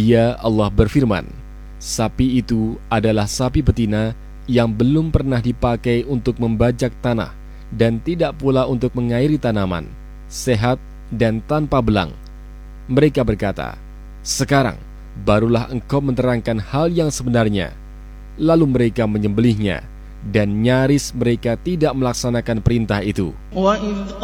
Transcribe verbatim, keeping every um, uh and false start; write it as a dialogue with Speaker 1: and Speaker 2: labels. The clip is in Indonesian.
Speaker 1: Ya Allah berfirman, sapi itu adalah sapi betina yang belum pernah dipakai untuk membajak tanah dan tidak pula untuk mengairi tanaman, sehat dan tanpa belang. Mereka berkata, sekarang barulah engkau menerangkan hal yang sebenarnya. Lalu mereka menyembelihnya, dan nyaris mereka tidak melaksanakan perintah itu.